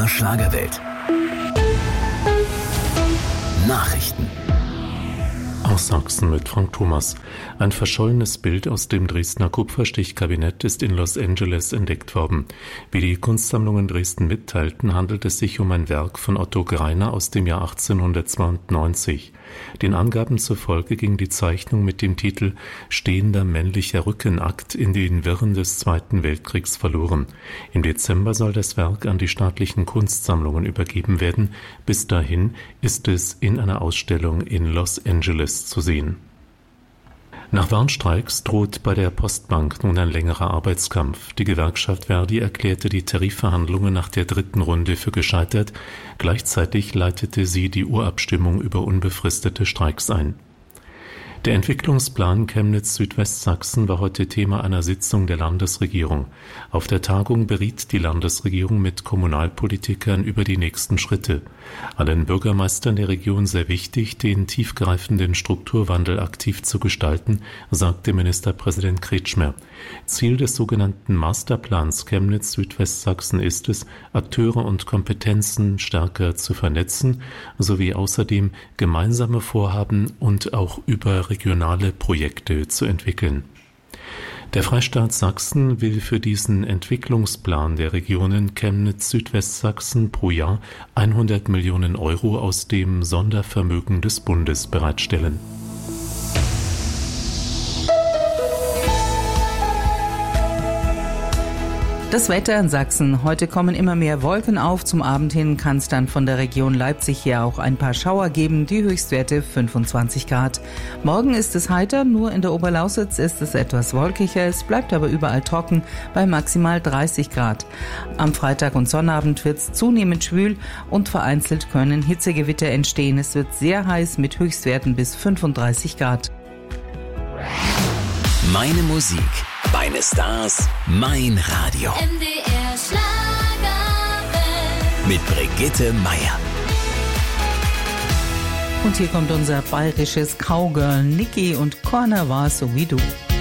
MDR Schlagerwelt. Nachrichten. Aus Sachsen mit Frank Thomas. Ein verschollenes Bild aus dem Dresdner Kupferstichkabinett ist in Los Angeles entdeckt worden. Wie die Kunstsammlungen Dresden mitteilten, handelt es sich um ein Werk von Otto Greiner aus dem Jahr 1892. Den Angaben zufolge ging die Zeichnung mit dem Titel »Stehender männlicher Rückenakt« in den Wirren des Zweiten Weltkriegs verloren. Im Dezember soll das Werk an die staatlichen Kunstsammlungen übergeben werden. Bis dahin ist es in einer Ausstellung in Los Angeles zu sehen. Nach Warnstreiks droht bei der Postbank nun ein längerer Arbeitskampf. Die Gewerkschaft Verdi erklärte die Tarifverhandlungen nach der 3. Runde für gescheitert. Gleichzeitig leitete sie die Urabstimmung über unbefristete Streiks ein. Der Entwicklungsplan Chemnitz-Südwestsachsen war heute Thema einer Sitzung der Landesregierung. Auf der Tagung beriet die Landesregierung mit Kommunalpolitikern über die nächsten Schritte. Allen Bürgermeistern der Region sehr wichtig, den tiefgreifenden Strukturwandel aktiv zu gestalten, sagte Ministerpräsident Kretschmer. Ziel des sogenannten Masterplans Chemnitz-Südwestsachsen ist es, Akteure und Kompetenzen stärker zu vernetzen, sowie außerdem gemeinsame Vorhaben und auch über regionale Projekte zu entwickeln. Der Freistaat Sachsen will für diesen Entwicklungsplan der Regionen Chemnitz-Südwestsachsen pro Jahr 100 Millionen Euro aus dem Sondervermögen des Bundes bereitstellen. Das Wetter in Sachsen. Heute kommen immer mehr Wolken auf. Zum Abend hin kann es dann von der Region Leipzig her auch ein paar Schauer geben. Die Höchstwerte 25 Grad. Morgen ist es heiter, nur in der Oberlausitz ist es etwas wolkiger. Es bleibt aber überall trocken bei maximal 30 Grad. Am Freitag und Sonnabend wird es zunehmend schwül und vereinzelt können Hitzegewitter entstehen. Es wird sehr heiß mit Höchstwerten bis 35 Grad. Meine Musik, meine Stars, mein Radio. MDR Schlagerwelt. Mit Brigitte Meier. Und hier kommt unser bayerisches Cowgirl Niki und Corner war so wie du.